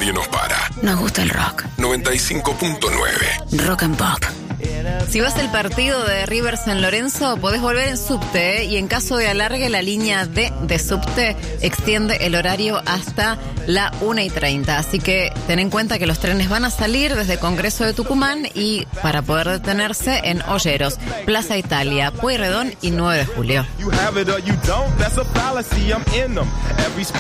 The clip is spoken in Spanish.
nadie nos para. Nos gusta el rock. 95.9. Rock and Pop. Si vas al partido de River San Lorenzo, podés volver en subte, y en caso de alargue, la línea D de subte extiende el horario hasta la 1:30. Así que ten en cuenta que los trenes van a salir desde Congreso de Tucumán y para poder detenerse en Olleros, Plaza Italia, Pueyrredón y 9 de Julio.